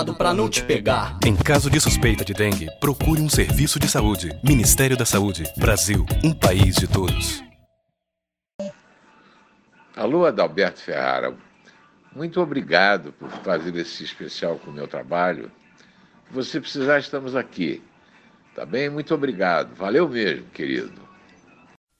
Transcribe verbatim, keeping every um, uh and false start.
Pra não te pegar. Em caso de suspeita de dengue, procure um serviço de saúde. Ministério da Saúde. Brasil, um país de todos. Alô, Adalberto Ferrara. Muito obrigado por fazer esse especial com o meu trabalho. Se você precisar, estamos aqui. Tá bem? Muito obrigado. Valeu mesmo, querido.